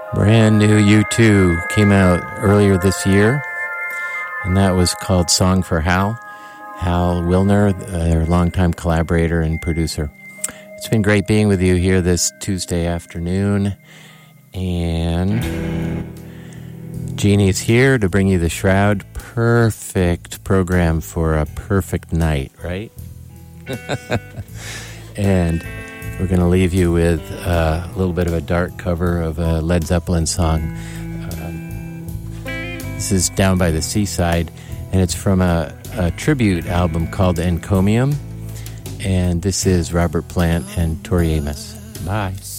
Brand new U2 came out earlier this year, and that was called Song for Hal. Hal Wilner, their longtime collaborator and producer. It's been great being with you here this Tuesday afternoon, and Jeannie's here to bring you the Shroud. Perfect program for a perfect night, right? And we're going to leave you with a little bit of a dark cover of a Led Zeppelin song. This is Down by the Seaside, and it's from a tribute album called Encomium. And this is Robert Plant and Tori Amos. Bye.